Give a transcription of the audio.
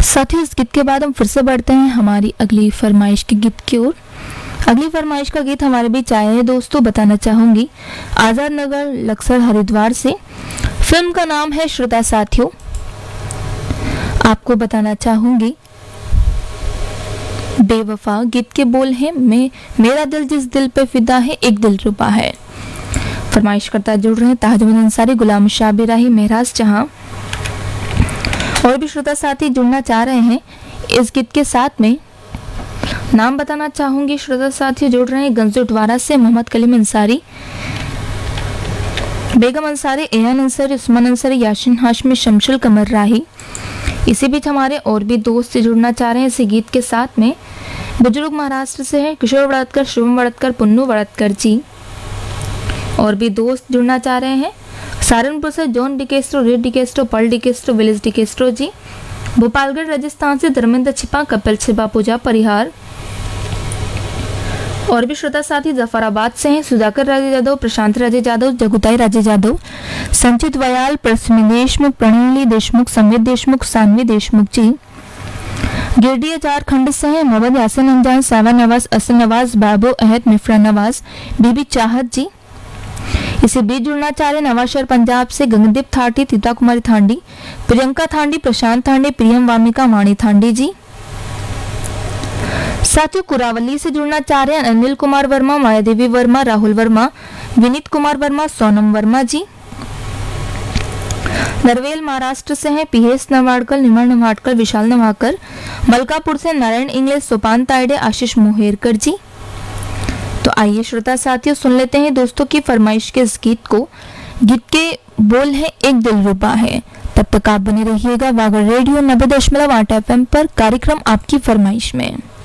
साथियों, इस गीत के बाद हम फिर से बढ़ते हैं हमारी अगली फरमाइश के गीत की ओर। अगली फरमाइश का गीत हमारे बीच आया है दोस्तों, बताना चाहूंगी आजाद नगर लक्सर हरिद्वार से। फिल्म का नाम है श्रोता साथियों। आपको बताना चाहूंगी बेवफा। गीत के बोल हैं मेरा दिल जिस दिल पे फिदा है एक दिल रुबा है। फरमाइश करता जुड़ रहे हैं ताजुद्दीन अंसारी, गुलाम शाबिर राही, महराज जहां और भी श्रोता साथी जुड़ना चाह रहे हैं इस गीत के साथ में। नाम बताना चाहूंगी श्रोता साथी जुड़ रहे हैं गंजोटवारा से मोहम्मद कलीम अंसारी, बेगम अंसारी, एयान अंसारी, उस्मान अंसारी, याशिन हाशमी, शमशुल कमर राही। इसी बीच हमारे और भी दोस्त जुड़ना चाह रहे हैं इसी गीत के साथ में। बुजुर्ग महाराष्ट्र से है किशोर वड़तकर, शुभम वड़तकर, पुन्नू वड़तकर जी। और भी दोस्त जुड़ना चाह रहे हैं सहारनपुर से जॉन डिकेस्ट्रो, रेड डिकेस्ट्रो, पर्ल डिकेस्ट्रो, विलेज डिकेस्ट्रो जी। भोपालगढ़ राजस्थान से धर्मेंद्र छिपा, कपिल छिपा, पूजा परिहार। और भी श्रोता साथी जफराबाद से हैं सुधाकर राजे जादव, प्रशांत राजे जादव, जगुताई राजे जादव, संचित वयाल, प्रसमी देशमुख, प्रणिली देशमुख, संवित देशमुख, सानवी देशमुख जी। गिरडिया झारखंड से हैं मोहम्मद यासिन अंजान, सावा नवाज, असल नवाज, बाबू अहद, मिफ्रा नवाज, बीबी चाहत जी। इसे बीच जुड़ना चाह रहे नवाशहर पंजाब से गंगदीप थाटी, तीता कुमारी थांडी, प्रियंका थांडी, प्रशांत थांडी, प्रियम वामिका, वाणी थांडी जी। साथियों, कुरावली से जुड़ना चाह रहे हैं अनिल कुमार वर्मा, मायादेवी वर्मा, राहुल वर्मा, विनीत कुमार वर्मा, सोनम वर्मा जी। नरवेल महाराष्ट्र से हैं पीएस नवाड़कर, निमर नवाड़कर, विशाल नवाकर। मलकापुर से नारायण इंग्लिश, सोपान ताइडे, आशीष मोहेरकर जी। तो आइए श्रोता साथियों सुन लेते हैं दोस्तों की फरमाइश के इस गीत को। गीत के बोल है एक दिल रुबा है। तब तक आप बने रहिएगा वागर रेडियो 90.8 FM पर कार्यक्रम आपकी फरमाइश में।